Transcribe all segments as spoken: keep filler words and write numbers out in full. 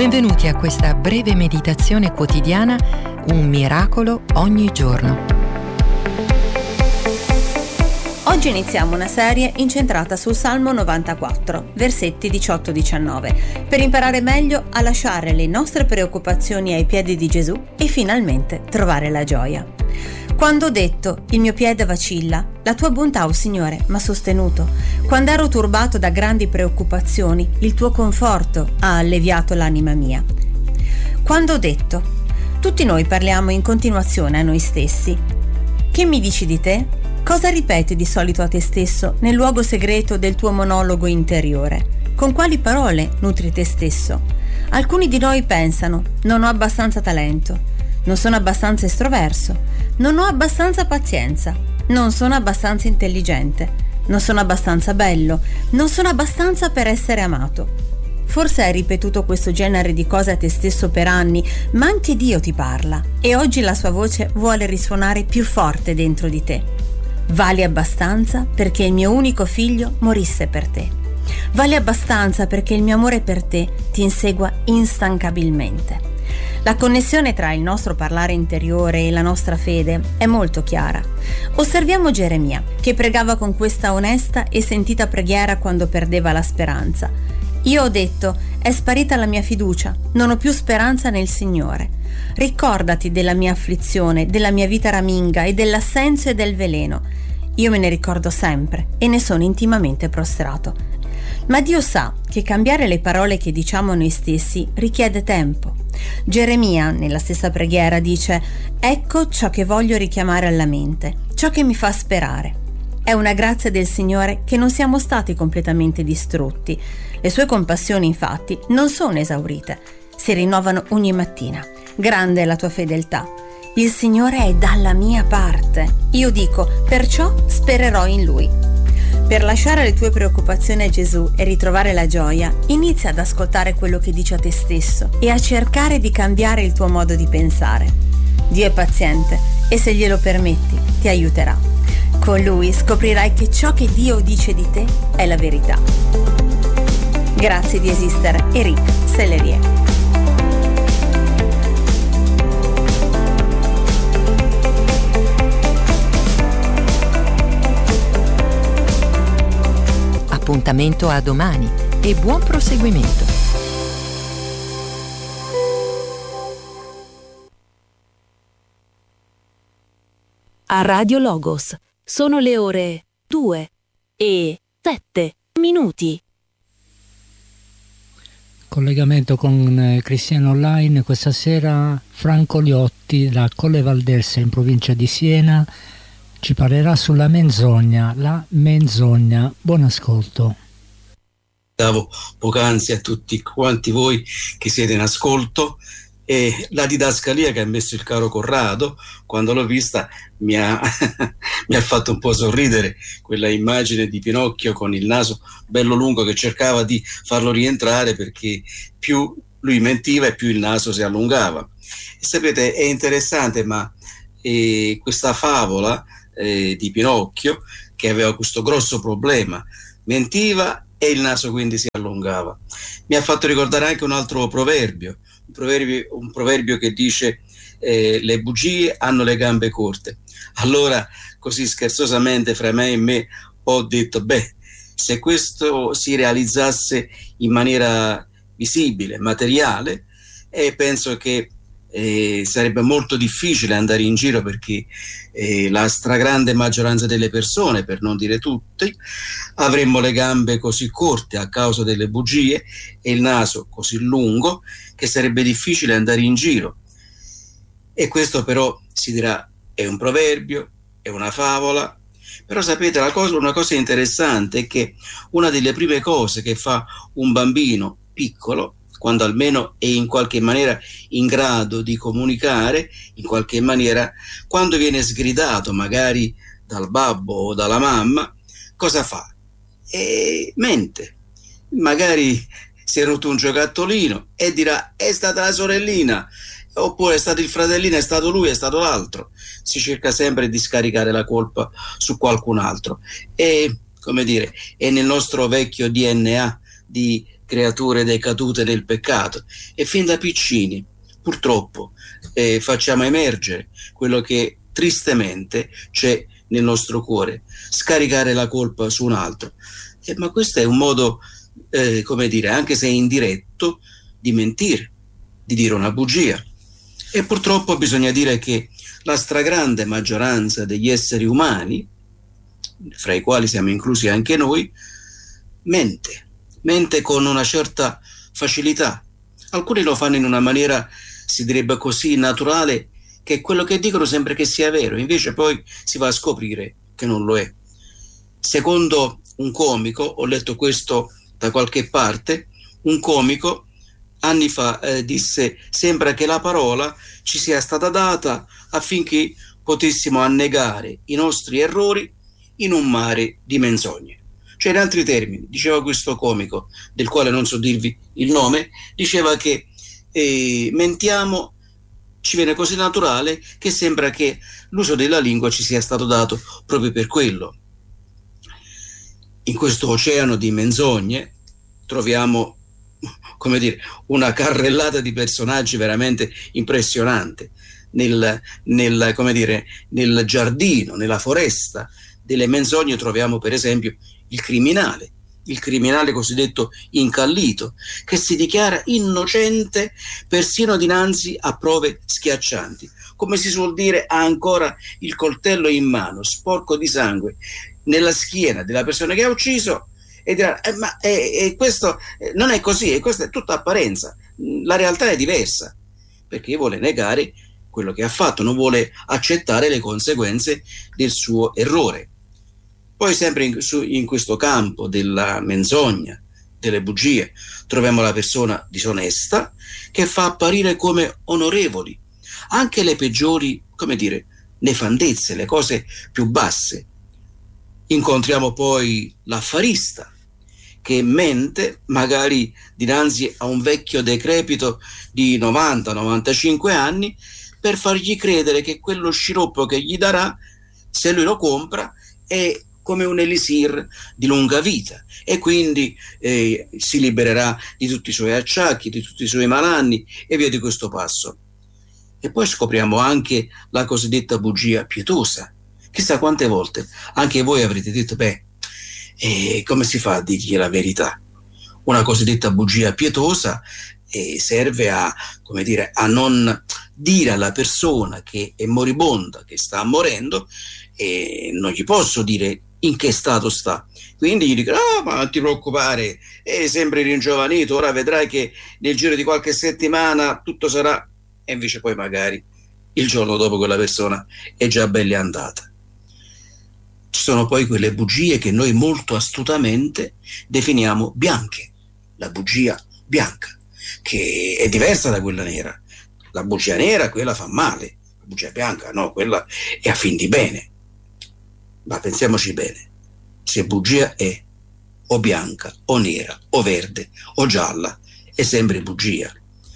Benvenuti a questa breve meditazione quotidiana, un miracolo ogni giorno. Oggi iniziamo una serie incentrata sul Salmo novantaquattro, versetti diciotto diciannove, per imparare meglio a lasciare le nostre preoccupazioni ai piedi di Gesù e finalmente trovare la gioia. Quando ho detto, il mio piede vacilla, la tua bontà, o Signore, m'ha sostenuto. Quando ero turbato da grandi preoccupazioni, il tuo conforto ha alleviato l'anima mia. Quando ho detto, tutti noi parliamo in continuazione a noi stessi. Che mi dici di te? Cosa ripeti di solito a te stesso nel luogo segreto del tuo monologo interiore? Con quali parole nutri te stesso? Alcuni di noi pensano, non ho abbastanza talento, non sono abbastanza estroverso, non ho abbastanza pazienza, non sono abbastanza intelligente, non sono abbastanza bello, non sono abbastanza per essere amato. Forse hai ripetuto questo genere di cose a te stesso per anni, ma anche Dio ti parla e oggi la sua voce vuole risuonare più forte dentro di te. Vali abbastanza perché il mio unico figlio morisse per te. Vali abbastanza perché il mio amore per te ti insegua instancabilmente. La connessione tra il nostro parlare interiore e la nostra fede è molto chiara. Osserviamo Geremia, che pregava con questa onesta e sentita preghiera quando perdeva la speranza. Io ho detto, è sparita la mia fiducia, non ho più speranza nel Signore. Ricordati della mia afflizione, della mia vita raminga e dell'assenzio e del veleno. Io me ne ricordo sempre e ne sono intimamente prostrato. Ma Dio sa che cambiare le parole che diciamo a noi stessi richiede tempo. Geremia, nella stessa preghiera, dice: ecco ciò che voglio richiamare alla mente, ciò che mi fa sperare. È una grazia del Signore che non siamo stati completamente distrutti. Le sue compassioni, infatti, non sono esaurite, si rinnovano ogni mattina. Grande è la tua fedeltà. Il Signore è dalla mia parte. Io dico, perciò spererò in Lui. Per lasciare le tue preoccupazioni a Gesù e ritrovare la gioia, inizia ad ascoltare quello che dici a te stesso e a cercare di cambiare il tuo modo di pensare. Dio è paziente e se glielo permetti ti aiuterà. Con Lui scoprirai che ciò che Dio dice di te è la verità. Grazie di esistere, Eric Sellerier. Appuntamento a domani e buon proseguimento. A Radio Logos sono le ore due e sette minuti. Collegamento con Cristiano Online questa sera. Franco Liotti da Colle Valdelsa in provincia di Siena ci parlerà sulla menzogna, la menzogna. Buon ascolto. Davo poc'anzi a tutti quanti voi che siete in ascolto, e la didascalia che ha messo il caro Corrado, quando l'ho vista mi ha, mi ha fatto un po' sorridere, quella immagine di Pinocchio con il naso bello lungo che cercava di farlo rientrare perché più lui mentiva e più il naso si allungava. E sapete, è interessante, ma eh, questa favola Eh, di Pinocchio, che aveva questo grosso problema, mentiva e il naso quindi si allungava, mi ha fatto ricordare anche un altro proverbio, un proverbio, un proverbio che dice eh, le bugie hanno le gambe corte. Allora, così scherzosamente fra me e me ho detto, beh, se questo si realizzasse in maniera visibile, materiale, eh, penso che Eh, sarebbe molto difficile andare in giro, perché eh, la stragrande maggioranza delle persone, per non dire tutti, avremmo le gambe così corte a causa delle bugie e il naso così lungo che sarebbe difficile andare in giro. E questo però si dirà è un proverbio, è una favola, però sapete la cosa, una cosa interessante è che una delle prime cose che fa un bambino piccolo, quando almeno è in qualche maniera in grado di comunicare, in qualche maniera, quando viene sgridato magari dal babbo o dalla mamma, cosa fa? E mente. Magari si è rotto un giocattolino e dirà è stata la sorellina, oppure è stato il fratellino, è stato lui, è stato l'altro. Si cerca sempre di scaricare la colpa su qualcun altro. E, come dire, è nel nostro vecchio D N A di creature decadute nel peccato, e fin da piccini purtroppo eh, facciamo emergere quello che tristemente c'è nel nostro cuore, scaricare la colpa su un altro. Eh, ma questo è un modo, eh, come dire, anche se indiretto, di mentire, di dire una bugia. E purtroppo bisogna dire che la stragrande maggioranza degli esseri umani, fra i quali siamo inclusi anche noi, mente, mente con una certa facilità. Alcuni lo fanno in una maniera, si direbbe così, naturale, che quello che dicono sembra che sia vero, invece poi si va a scoprire che non lo è. Secondo un comico, ho letto questo da qualche parte, un comico anni fa eh, disse: sembra che la parola ci sia stata data affinché potessimo annegare i nostri errori in un mare di menzogne. Cioè, in altri termini, diceva questo comico, del quale non so dirvi il nome, diceva che eh, mentiamo, ci viene così naturale che sembra che l'uso della lingua ci sia stato dato proprio per quello. In questo oceano di menzogne troviamo, come dire, una carrellata di personaggi veramente impressionante. Nel, nel, come dire, nel giardino, nella foresta delle menzogne troviamo per esempio il criminale, il criminale cosiddetto incallito, che si dichiara innocente persino dinanzi a prove schiaccianti. Come si suol dire, ha ancora il coltello in mano, sporco di sangue, nella schiena della persona che ha ucciso, e dirà: eh, ma eh, eh, questo eh, non è così, e questa è tutta apparenza, la realtà è diversa, perché vuole negare quello che ha fatto, non vuole accettare le conseguenze del suo errore. Poi sempre in, su, in questo campo della menzogna, delle bugie, troviamo la persona disonesta che fa apparire come onorevoli anche le peggiori, come dire, nefandezze, le cose più basse. Incontriamo poi l'affarista che mente magari dinanzi a un vecchio decrepito di novanta novantacinque anni per fargli credere che quello sciroppo che gli darà, se lui lo compra, è come un elisir di lunga vita, e quindi eh, si libererà di tutti i suoi acciacchi, di tutti i suoi malanni e via di questo passo. E poi scopriamo anche la cosiddetta bugia pietosa. Chissà quante volte anche voi avrete detto: beh, eh, come si fa a dirgli la verità? Una cosiddetta bugia pietosa eh, serve a, come dire, a non dire alla persona che è moribonda, che sta morendo, e non gli posso dire in che stato sta, quindi gli dico: ah, ma non ti preoccupare, eh, sembri ringiovanito, ora vedrai che nel giro di qualche settimana tutto sarà, e invece poi magari il giorno dopo quella persona è già bella andata. Ci sono poi quelle bugie che noi molto astutamente definiamo bianche, la bugia bianca, che è diversa da quella nera. La bugia nera, quella fa male, la bugia bianca no, quella è a fin di bene. Ma pensiamoci bene, se bugia è o bianca o nera o verde o gialla, è sempre bugia.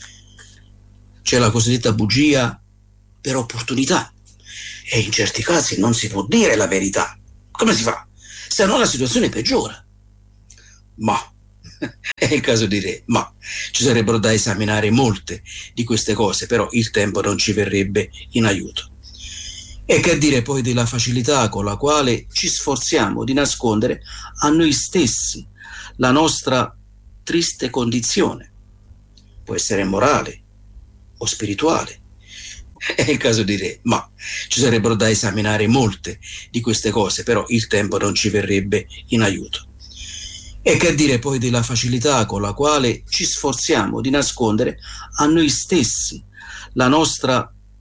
C'è la cosiddetta bugia per opportunità, e in certi casi non si può dire la verità. Come si fa? Se no la situazione peggiora. Ma è il caso di dire ma ci sarebbero da esaminare molte di queste cose, però il tempo non ci verrebbe in aiuto. E che dire poi della facilità con la quale ci sforziamo di nascondere a noi stessi la nostra triste condizione. Può essere morale o spirituale. È il caso di dire ma ci sarebbero da esaminare molte di queste cose, però il tempo non ci verrebbe in aiuto. E che dire poi della facilità con la quale ci sforziamo di nascondere a noi stessi la nostra